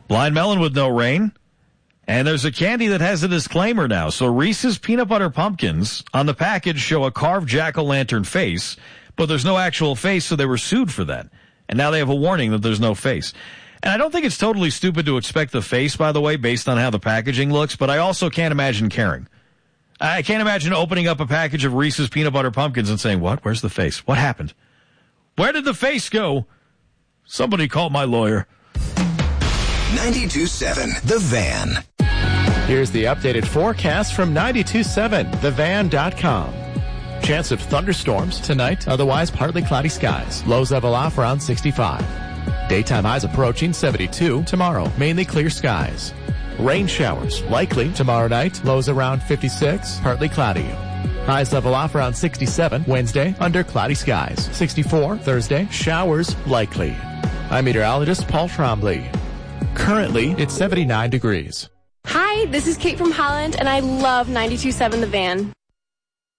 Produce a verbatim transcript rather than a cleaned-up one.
Blind melon with no rain. And there's a candy that has a disclaimer now. So Reese's Peanut Butter Pumpkins on the package show a carved jack-o'-lantern face, but there's no actual face, so they were sued for that. And now they have a warning that there's no face. And I don't think it's totally stupid to expect the face, by the way, based on how the packaging looks, but I also can't imagine caring. I can't imagine opening up a package of Reese's Peanut Butter Pumpkins and saying, what? Where's the face? What happened? Where did the face go? Somebody call my lawyer. ninety-two point seven The Van. Here's the updated forecast from ninety-two point seven the van dot com. Chance of thunderstorms tonight, otherwise partly cloudy skies. Lows level off around sixty-five. Daytime highs approaching seventy-two. Tomorrow, mainly clear skies. Rain showers likely tomorrow night. Lows around fifty-six, partly cloudy. Highs level off around sixty-seven. Wednesday, under cloudy skies. sixty-four. Thursday, showers likely. I'm meteorologist Paul Trombley. Currently, it's seventy-nine degrees. Hi, this is Kate from Holland, and I love ninety-two point seven The Van.